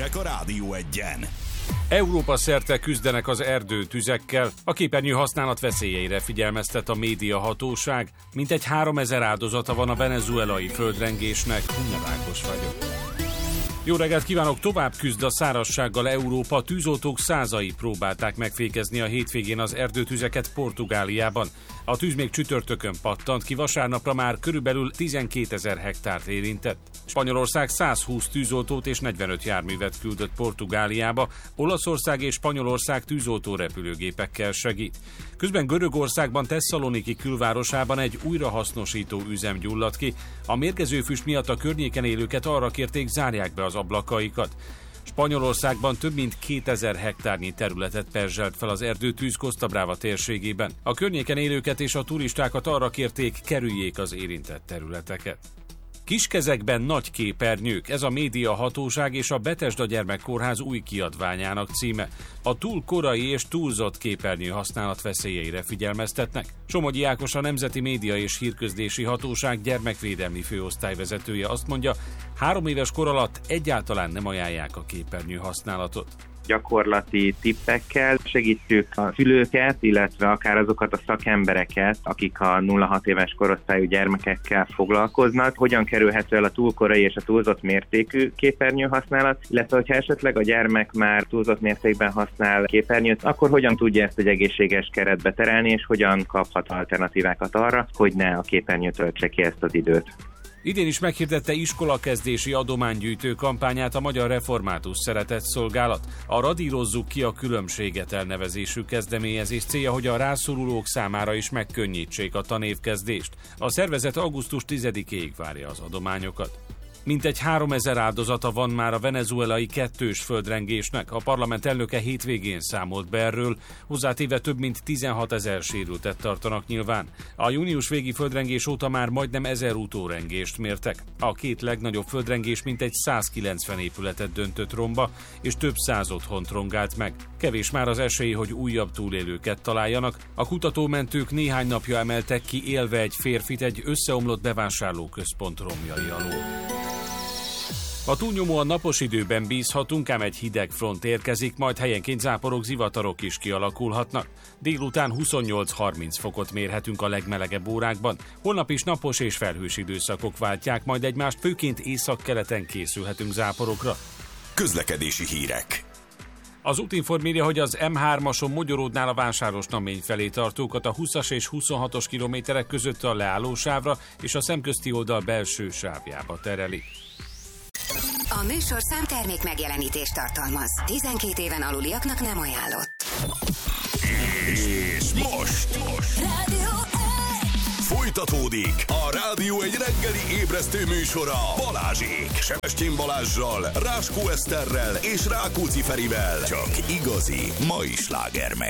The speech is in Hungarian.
Hírek a Rádió Egyen. Európa szerte küzdenek az erdőtüzekkel, a képernyő használat veszélyeire figyelmeztet a médiahatóság. Mintegy 3000 áldozata van a venezuelai földrengésnek. Hunnyad Ákos vagyok. Jó reggelt kívánok! Tovább küzd a szárazsággal Európa. Tűzoltók százai próbálták megfékezni a hétvégén az erdőtüzeket Portugáliában. A tűz még csütörtökön pattant ki, vasárnapra már körülbelül 12 000 hektárt érintett. Spanyolország 120 tűzoltót és 45 járművet küldött Portugáliába, Olaszország és Spanyolország tűzoltó repülőgépekkel segít. Közben Görögországban Tesszaloniki külvárosában egy újrahasznosító üzem gyulladt ki. A mérgező füst miatt a környéken élőket arra kérték, zárják be az ablakaikat. Spanyolországban több mint 2000 hektárnyi területet perzselt fel az erdőtűz Costa Brava térségében. A környéken élőket és a turistákat arra kérték, kerüljék az érintett területeket. Kiskezekben nagy képernyők, ez a médiahatóság és a Bethesda Gyermekkórház új kiadványának címe. A túl korai és túlzott képernyő használat veszélyeire figyelmeztetnek. Somogyi Ákos, a Nemzeti Média és Hírközlési Hatóság gyermekvédelmi főosztályvezetője azt mondja, 3 éves kor alatt egyáltalán nem ajánlják a képernyő használatot. Gyakorlati tippekkel segítjük a szülőket, illetve akár azokat a szakembereket, akik a 0-6 éves korosztályú gyermekekkel foglalkoznak, hogyan kerülhető el a túlkorai és a túlzott mértékű képernyőhasználat, illetve hogyha esetleg a gyermek már túlzott mértékben használ képernyőt, akkor hogyan tudja ezt egy egészséges keretbe terelni, és hogyan kaphat alternatívákat arra, hogy ne a képernyő töltse ki ezt az időt. Idén is meghirdette iskolakezdési adománygyűjtő kampányát a Magyar Református Szeretetszolgálat. A Radírozzuk ki a különbséget elnevezésű kezdeményezés célja, hogy a rászorulók számára is megkönnyítsék a tanévkezdést. A szervezet augusztus 10-éig várja az adományokat. Mintegy 3000 áldozata van már a venezuelai kettős földrengésnek. A parlament elnöke hétvégén számolt be erről, hozzátéve több mint 16 000 sérültet tartanak nyilván. A június végi földrengés óta már majdnem 1000 utórengést mértek. A két legnagyobb földrengés mintegy 190 épületet döntött romba, és több száz otthont rongált meg. Kevés már az esély, hogy újabb túlélőket találjanak. A kutatómentők néhány napja emeltek ki élve egy férfit egy összeomlott bevásárlóközpont romjai alól. A túlnyomóan napos időben bízhatunk, ám egy hideg front érkezik, majd helyenként záporok, zivatarok is kialakulhatnak. Délután 28-30 fokot mérhetünk a legmelegebb órákban. Holnap is napos és felhős időszakok váltják majd egymást, főként északkeleten készülhetünk záporokra. Közlekedési hírek. Az Útinform írja, hogy az M3-ason Mogyoródnál a Vásárosnamény felé tartókat a 20-as és 26-os kilométerek között a leállósávra és a szemközti oldal belső sávjába tereli. A műsorszám termék megjelenítést tartalmaz. 12 éven aluliaknak nem ajánlott. És most Rádió folytatódik a Rádió egy reggeli ébresztő műsora Balázsék. Sebestyén Balázssal, Ráskó Eszterrel és Rákóczi Ferivel. Csak igazi mai slágermek.